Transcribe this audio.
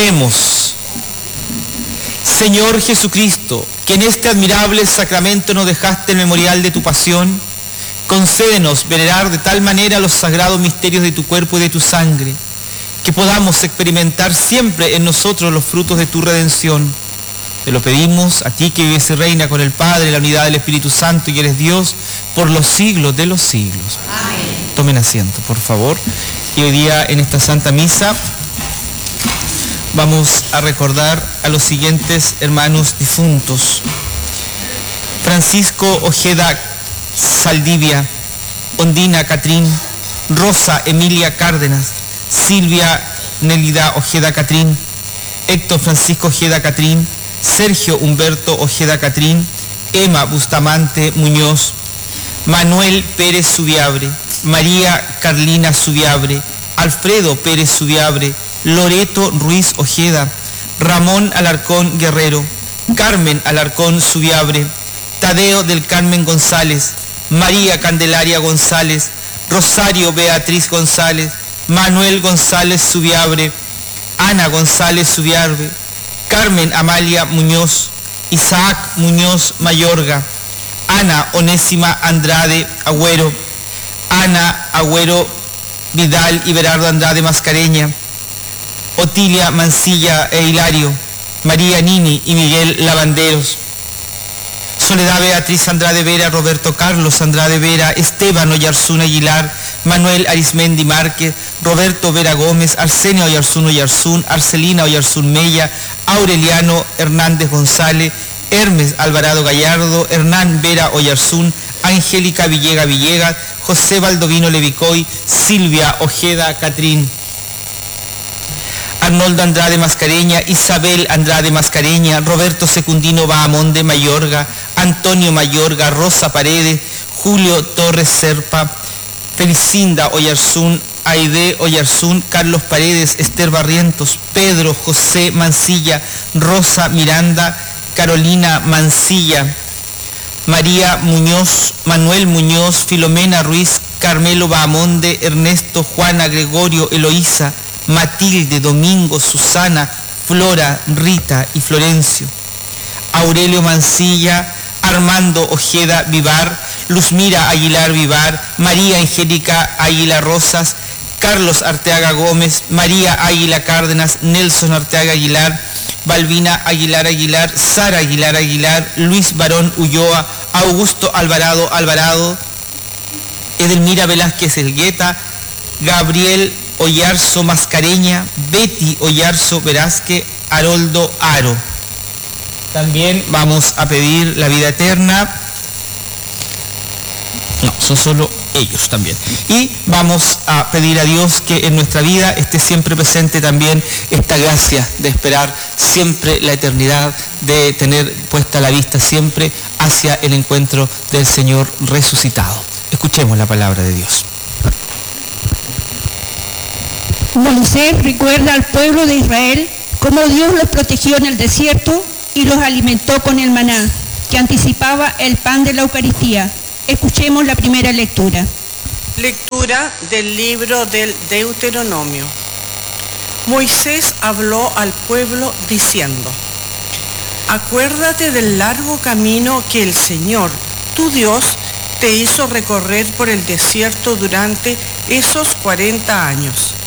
Oremos. Señor Jesucristo, que en este admirable sacramento nos dejaste el memorial de tu pasión, concédenos venerar de tal manera los sagrados misterios de tu cuerpo y de tu sangre, que podamos experimentar siempre en nosotros los frutos de tu redención. Te lo pedimos a ti que vives y reina con el Padre en la unidad del Espíritu Santo y eres Dios por los siglos de los siglos. Amén. Tomen asiento, por favor. Y hoy día en esta Santa Misa vamos a recordar a los siguientes hermanos difuntos: Francisco Ojeda Saldivia, Ondina Catrín, Rosa Emilia Cárdenas, Silvia Nélida Ojeda Catrín, Héctor Francisco Ojeda Catrín, Sergio Humberto Ojeda Catrín, Emma Bustamante Muñoz, Manuel Pérez Subiabre, María Carlina Subiabre, Alfredo Pérez Subiabre, Loreto Ruiz Ojeda, Ramón Alarcón Guerrero, Carmen Alarcón Subiabre, Tadeo del Carmen González, María Candelaria González, Rosario Beatriz González, Manuel González Subiabre, Ana González Subiabre, Carmen Amalia Muñoz, Isaac Muñoz Mayorga, Ana Onésima Andrade Agüero, Ana Agüero Vidal y Berardo Andrade Mascareña, Otilia Mancilla e Hilario, María Nini y Miguel Lavanderos, Soledad Beatriz Andrade Vera, Roberto Carlos Andrade Vera, Esteban Oyarzún Aguilar, Manuel Arismendi Márquez, Roberto Vera Gómez, Arsenio Oyarzún, Arcelina Oyarzún Mella, Aureliano Hernández González, Hermes Alvarado Gallardo, Hernán Vera Oyarzún, Angélica Villegas, José Baldovino Levicoy, Silvia Ojeda Catrín, Arnoldo Andrade Mascareña, Isabel Andrade Mascareña, Roberto Secundino Bahamonde Mayorga, Antonio Mayorga, Rosa Paredes, Julio Torres Serpa, Felicinda Oyarzún, Aide Oyarzún, Carlos Paredes, Esther Barrientos, Pedro José Mancilla, Rosa Miranda, Carolina Mancilla, María Muñoz, Manuel Muñoz, Filomena Ruiz, Carmelo Bahamonde, Ernesto, Juana, Gregorio, Eloísa, Matilde, Domingo, Susana, Flora, Rita y Florencio, Aurelio Mancilla, Armando Ojeda Vivar, Luzmira Aguilar Vivar, María Angélica Águila Rosas, Carlos Arteaga Gómez, María Águila Cárdenas, Nelson Arteaga Aguilar, Balbina Aguilar Aguilar, Sara Aguilar Aguilar, Luis Barón Ulloa, Augusto Alvarado, Edelmira Velázquez Elgueta, Gabriel Oyarzo Mascareña, Betty Oyarzo Velázquez, Haroldo Aro. También vamos a pedir la vida eterna. No, son solo ellos también. Y vamos a pedir a Dios que en nuestra vida esté siempre presente también esta gracia de esperar siempre la eternidad, de tener puesta la vista siempre hacia el encuentro del Señor resucitado. Escuchemos la palabra de Dios. Moisés recuerda al pueblo de Israel cómo Dios los protegió en el desierto y los alimentó con el maná, que anticipaba el pan de la Eucaristía. Escuchemos la primera lectura. Lectura del libro del Deuteronomio. Moisés habló al pueblo diciendo: acuérdate del largo camino que el Señor, tu Dios, te hizo recorrer por el desierto durante esos 40 años.